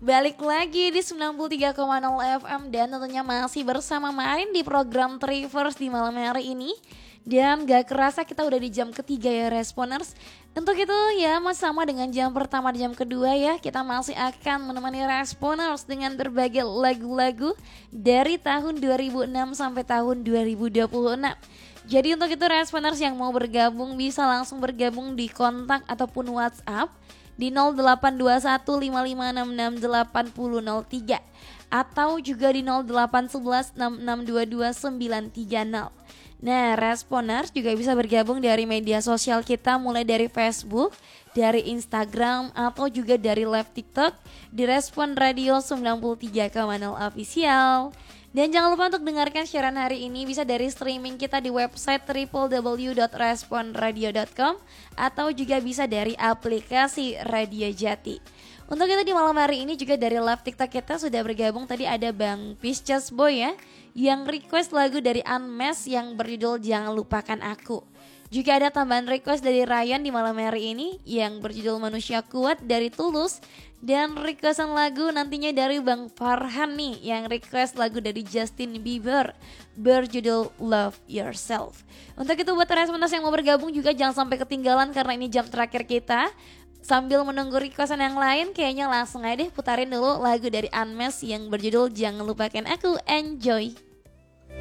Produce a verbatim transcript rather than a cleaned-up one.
Balik lagi di sembilan puluh tiga koma nol F M dan tentunya masih bersama Marin di program Trivers di malam hari ini. Dan gak kerasa kita udah di jam ketiga ya Responers. Untuk itu ya masih sama dengan jam pertama dan jam kedua ya. Kita masih akan menemani Responers dengan berbagai lagu-lagu dari tahun dua ribu enam sampai tahun dua ribu dua puluh enam. Jadi untuk itu Responers yang mau bergabung bisa langsung bergabung di kontak ataupun WhatsApp di nol delapan dua satu lima lima enam enam delapan nol nol tiga atau juga di nol delapan satu satu enam enam dua dua sembilan tiga nol. Nah, Responers juga bisa bergabung dari media sosial kita mulai dari Facebook, dari Instagram atau juga dari live TikTok di Respon Radio sembilan puluh tiga koma nol Official. Dan jangan lupa untuk dengarkan siaran hari ini bisa dari streaming kita di website w w w dot respon radio dot com atau juga bisa dari aplikasi Radio Jati. Untuk itu di malam hari ini juga dari live TikTok kita sudah bergabung tadi ada Bang Pisces Boy ya yang request lagu dari Unmesh yang berjudul Jangan Lupakan Aku. Juga ada tambahan request dari Ryan di malam hari ini yang berjudul Manusia Kuat dari Tulus. Dan requestan lagu nantinya dari Bang Farhan nih yang request lagu dari Justin Bieber berjudul Love Yourself. Untuk itu buat Responers yang mau bergabung juga jangan sampai ketinggalan karena ini jam terakhir kita. Sambil menunggu requestan yang lain kayaknya langsung aja deh putarin dulu lagu dari Unmesh yang berjudul Jangan Lupakan Aku. Enjoy.